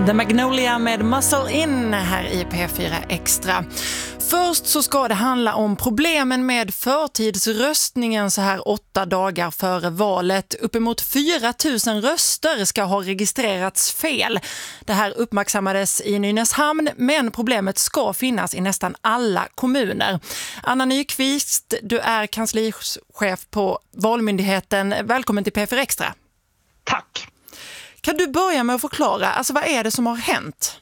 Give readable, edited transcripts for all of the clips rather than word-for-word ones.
The Magnolia med Muscle In här i P4 Extra. Först så ska det handla om problemen med förtidsröstningen så här 8 dagar före valet. Uppemot 4 000 röster ska ha registrerats fel. Det här uppmärksammades i Nynäshamn, men problemet ska finnas i nästan alla kommuner. Anna Nyqvist, du är kanslichef på Valmyndigheten. Välkommen till P4 Extra. Tack. Kan du börja med att förklara, alltså vad är det som har hänt?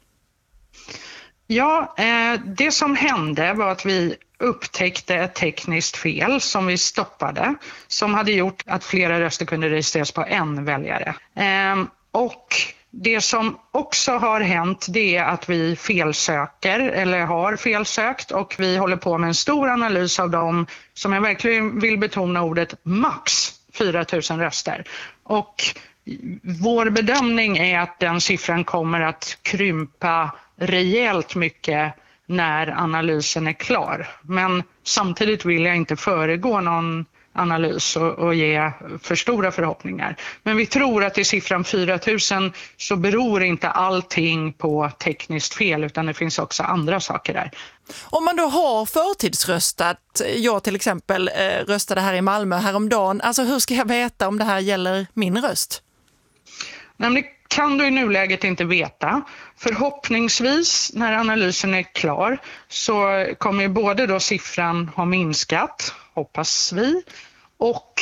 Ja, det som hände var att vi upptäckte ett tekniskt fel som vi stoppade, som hade gjort att flera röster kunde registreras på en väljare. Och det som också har hänt, det är att vi felsöker eller har felsökt, och vi håller på med en stor analys av dem, som jag verkligen vill betona ordet, max 4 000 röster. Och vår bedömning är att den siffran kommer att krympa rejält mycket när analysen är klar. Men samtidigt vill jag inte föregå någon analys och ge för stora förhoppningar. Men vi tror att i siffran 4 000 så beror inte allting på tekniskt fel, utan det finns också andra saker där. Om man då har förtidsröstat, jag till exempel röstade här i Malmö häromdagen, alltså hur ska jag veta om det här gäller min röst? Men det kan du i nuläget inte veta. Förhoppningsvis när analysen är klar så kommer ju både då siffran ha minskat, hoppas vi, och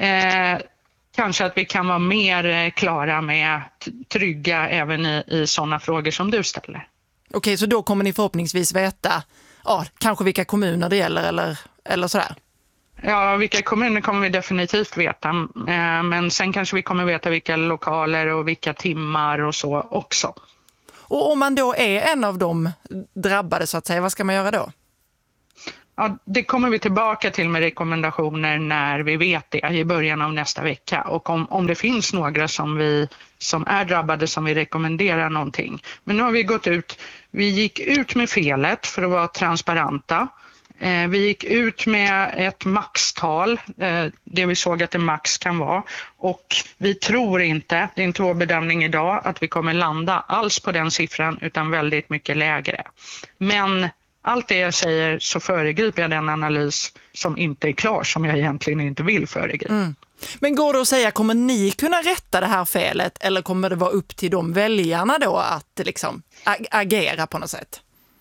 kanske att vi kan vara mer klara med trygga även i sådana frågor som du ställer. Okej, så då kommer ni förhoppningsvis veta kanske vilka kommuner det gäller eller sådär? Ja, vilka kommuner kommer vi definitivt veta, men sen kanske vi kommer veta vilka lokaler och vilka timmar och så också. Och om man då är en av de drabbade så att säga, vad ska man göra då? Ja, det kommer vi tillbaka till med rekommendationer när vi vet det i början av nästa vecka. Och om det finns några som är drabbade som vi rekommenderar någonting. Men nu har vi vi gick ut med felet för att vara transparenta. Vi gick ut med ett maxtal, det vi såg att det max kan vara, och vi tror inte, det är inte vår bedömning idag, att vi kommer landa alls på den siffran utan väldigt mycket lägre. Men allt det jag säger så föregriper jag den analys som inte är klar, som jag egentligen inte vill föregripa. Mm. Men går det att säga, kommer ni kunna rätta det här felet eller kommer det vara upp till de väljarna då att liksom agera på något sätt?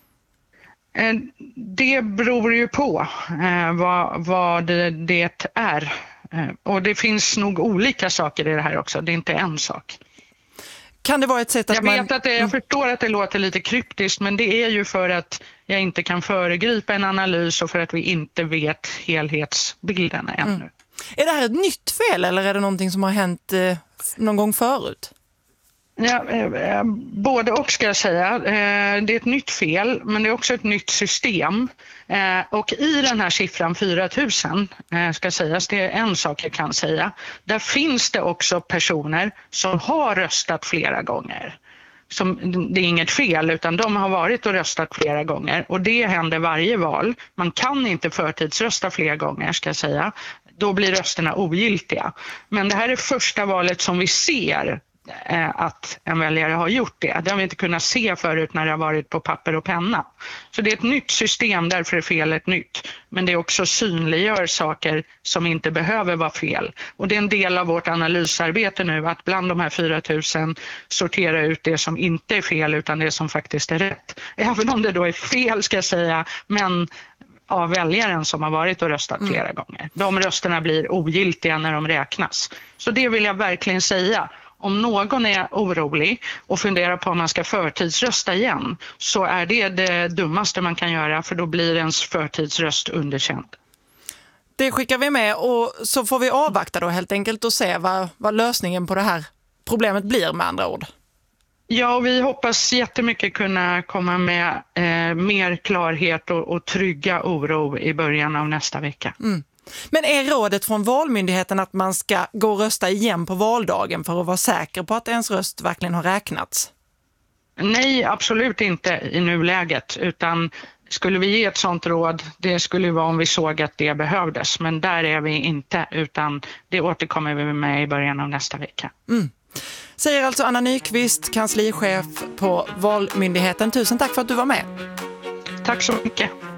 Det beror ju på vad det är. Och det finns nog olika saker i det här också. Det är inte en sak. Kan det vara ett sätt att jag förstår att det låter lite kryptiskt, men det är ju för att jag inte kan föregripa en analys och för att vi inte vet helhetsbilden ännu. Mm. Är det här ett nytt fel eller är det någonting som har hänt någon gång förut? Ja, både och ska jag säga. Det är ett nytt fel, men det är också ett nytt system. Och i den här siffran 4 000 ska sägas, det är en sak jag kan säga. Där finns det också personer som har röstat flera gånger. Det är inget fel, utan de har varit och röstat flera gånger. Och det händer varje val. Man kan inte förtidsrösta flera gånger, ska jag säga. Då blir rösterna ogiltiga. Men det här är första valet som vi ser att en väljare har gjort det. Det har vi inte kunnat se förut när det har varit på papper och penna. Så det är ett nytt system, därför är felet nytt. Men det också synliggör saker som inte behöver vara fel. Och det är en del av vårt analysarbete nu, att bland de här 4 000 sortera ut det som inte är fel utan det som faktiskt är rätt. Även om det då är fel, ska jag säga, men av väljaren som har varit och röstat flera gånger. De rösterna blir ogiltiga när de räknas. Så det vill jag verkligen säga. Om någon är orolig och funderar på om man ska förtidsrösta igen, så är det dummaste man kan göra, för då blir ens förtidsröst underkänd. Det skickar vi med, och så får vi avvakta då helt enkelt och se vad lösningen på det här problemet blir, med andra ord. Ja, och vi hoppas jättemycket kunna komma med mer klarhet och trygga oro i början av nästa vecka. Mm. Men är rådet från Valmyndigheten att man ska gå och rösta igen på valdagen för att vara säker på att ens röst verkligen har räknats? Nej, absolut inte i nuläget, utan skulle vi ge ett sånt råd, det skulle vara om vi såg att det behövdes. Men där är vi inte, utan det återkommer vi med i början av nästa vecka. Mm. Säger alltså Anna Nyqvist, kanslichef på Valmyndigheten. Tusen tack för att du var med. Tack så mycket.